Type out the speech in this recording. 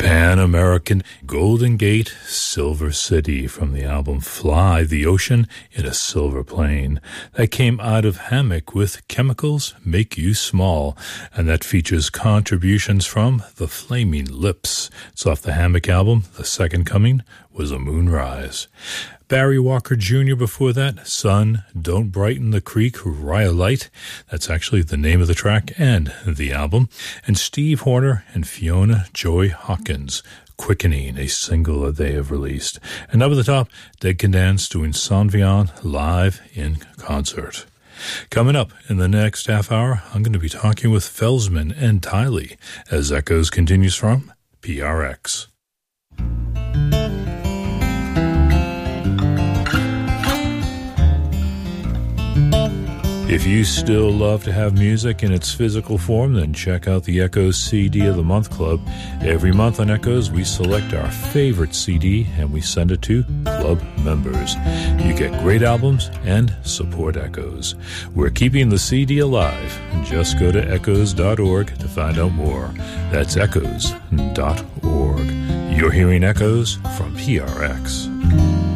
Pan American, Golden Gate, Silver City from the album Fly the Ocean in a Silver Plane. That came out of Hammock with Chemicals Make You Small, and that features contributions from The Flaming Lips. It's off the Hammock album. The Second Coming was a Moonrise. Barry Walker Jr. before that, Sun, Don't Brighten the Creek, Rhyolite. That's actually the name of the track and the album. And Steve Horner and Fiona Joy Hawkins, Quickening, a single that they have released. And up at the top, Dead Can Dance doing Saint Vian live in concert. Coming up in the next half hour, I'm going to be talking with Felsman and Tiley as Echoes continues from PRX. If you still love to have music in its physical form, then check out the Echoes CD of the Month Club. Every month on Echoes, we select our favorite CD and we send it to club members. You get great albums and support Echoes. We're keeping the CD alive, and just go to echoes.org to find out more. That's echoes.org. You're hearing Echoes from PRX.